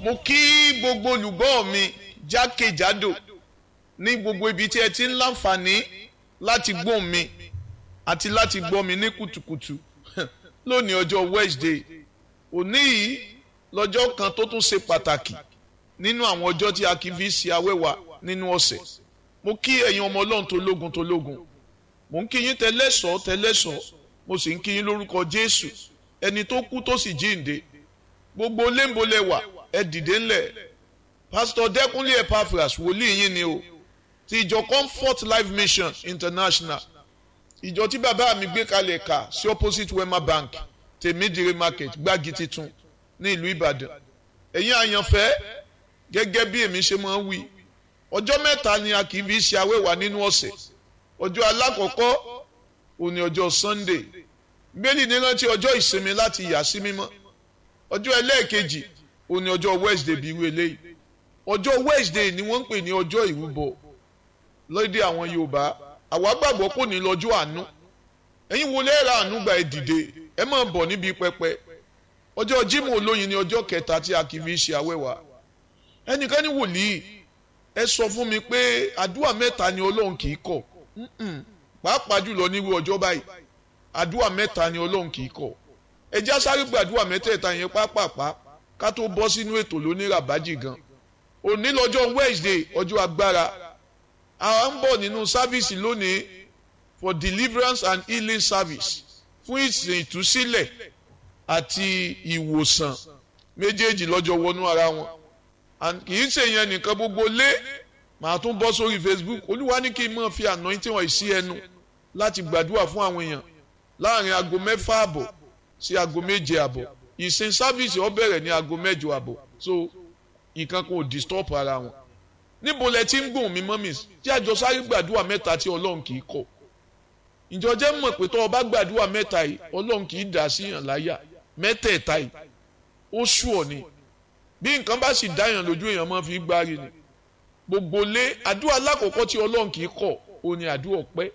mo kí gbogbo olùgbọ́ mi jákèjádò ní gbogbo ibi tí ẹ ti ń láǹfààní láti gbọ́ mi àti láti gbọ́ mi ní kùtùkùtù lónìí ọjọ́ Wednesday òní yìí lọ́jọ́ kan tó tún ṣe pàtàkì nínú àwọn ọjọ́ tí a kì í fi ṣe awẹ́wà nínú ọ̀sẹ̀ mo kí ẹ̀yin ọmọ Ọlọ́run tológun mo ń kí yín tẹlẹ́sọ̀ mo sì ń kí yín lórúkọ Jésù ẹni tó kú tó sì jíǹde gbogbo léńbolẹ̀wà ẹ dìde ńlẹ̀ Pastor Dẹ́kúnlé Epaphras wòlíì yín ni o ti ìjọ Comfort Life Mission International ìjọ tí bàbá mi gbé kalẹ̀ ká sí opposite Wema Bank Tèmídìrí Market Gbági Titun ní ìlú Ìbàdàn ẹ̀yin àyànfẹ́ gẹ́gẹ́ bí èmi ṣe máa ń wí ọjọ́ mẹ́ta ni a kì í fi ṣe awẹ́wà nínú ọ̀sẹ̀ ọjọ́ alákọ̀ọ́kọ́ òní ọjọ́ Sunday bẹ́ẹ̀ni ní rántí ọjọ́ ìsinmi láti yà sí mímọ́ ọjọ́ ẹlẹ́ẹ̀kejì òní ọjọ́ Wednesday bí irú eléyìí ọjọ́ Wednesday ni wọ́n ń pè ní ọjọ́ ìrúbọ lóde àwọn Yorùbá àwa gbàgbọ́ kò ní lọ́jọ́ àánú ẹ̀yin wo lẹ́ẹ̀rọ àánú gba ẹ dìde ẹ máa bọ̀ níbi pẹpẹ ọjọ́ Jímọ̀ olóyin ni ọjọ́ kẹta tí a kì í fi ṣe awẹ́wà ẹnìkan ní wòlíì ẹ sọ fún mi pé àdúrà mẹ́ta ni Ọlọ́run kì í kọ̀ pàápàá jùlọ nírú ọjọ́ báyìí àdúrà mẹ́ta ni Ọlọ́run kì í kọ̀ ẹ já sáré gbàdúrà mẹ́tẹ̀ẹ̀ta yẹn pápápá ká tó bọ́ sínú ètò lóníràbájì gan òní lọ́jọ́ Wednesday ọjọ́ agbára àwa ń bọ̀ nínú sáfíìsì lónìí for deliverance and healing service fún ìsìn ìtúsílẹ̀ àti ìwòsàn méjèèjì lọ́jọ́ wọnú ara wọn kì í ṣe yẹn nìkan gbogbo lé màá tún bọ́ sórí Facebook Olúwa ní kí n máa fi anointing wọ̀nyí sí ẹnu láti gbàdúrà fún àwọn èèyàn láàrin aago 6 àbọ̀ sí aago 7 àbọ̀ ìsìn sáfíìsì ó bẹ̀rẹ̀ ní aago 8 àbọ̀ so nǹkan kò disturb ara wọn níbo lẹ ti ń gbóhùn mi mọ́mì tí àjọ sáré gbàdúrà mẹ́ta tí Ọlọ́run kì í kọ̀ ìjọ jẹ́ mọ̀ pé tó o bá gbàdúrà mẹ́ta yìí Ọlọ́run kì í dá sí yàn láyà mẹ́tẹ̀ẹ̀ta yìí ó sú ọ ni bí nǹkan bá sì dá yàn lójú èèyàn máa fi gbárí ni gbogbo lé àdúrà lákòókò tí Ọlọ́run kì í kọ̀ ó ní àdúrà ọpẹ́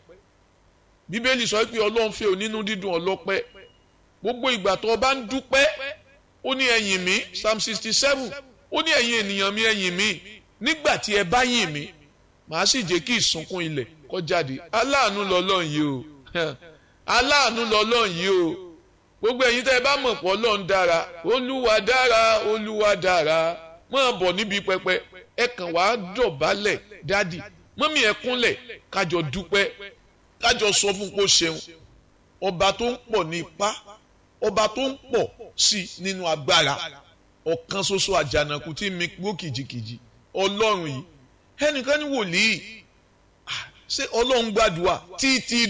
Bíbélì sọ pé Ọlọ́run fẹ́ onínú dídùn ọlọ́pẹ́ gbogbo ìgbà tó o bá ń dúpẹ́ ó ní ẹ yìn mí Psalm 67 ó ní ẹ̀yin ènìyàn mi ẹ yìn mí nígbà tí ẹ bá yìn mí màá sì jẹ́ kí ìsunkún ilẹ̀ kó jáde aláàánú lọ́lọ́run yìí o aláàánú lọ́lọ́run yìí o gbogbo ẹ̀yin tẹ́ ẹ bá mọ̀ pé Ọlọ́run dára Olúwa dára Olúwa dára máa bọ̀ níbi pẹpẹ ẹ kàn wá dọ̀bálẹ̀ dádì mọ́mí ẹ kúnlẹ̀ kájọ dúpẹ́ kájọ sọ fún kó ṣeun ọba tó ń pọ̀ ní ipá ọba tó ń pọ̀ sí nínú agbára ọ̀kan ṣoṣo àjànàkú tí mi gbó kìjìkìjì Ọlọ́run yìí ẹnìkan ní wòlíì ṣé Ọlọ́run gbàdúrà títí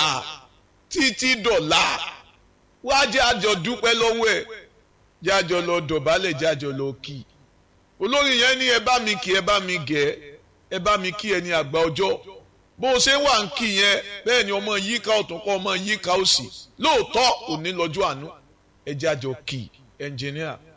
dọ̀la wá jẹ́ àjọ dúpẹ́ lọ́wọ́ ẹ̀ jẹ́ àjọ lọ dọ̀bálẹ̀ jẹ́ àjọ lọ kí olórí yẹn ní ẹ bá mi kí ẹ bá mi gẹ̀ ẹ bá mi kí ẹni àgbà ọjọ́ bó o ṣe wà ń kí yẹn bẹ́ẹ̀ ni ọmọ yíká ọ̀tún kọ́ ọmọ yíká òsì lóòótọ́ òní lọ́jọ́ àánú ẹ jẹ́ àjọ kí ẹnjìníà.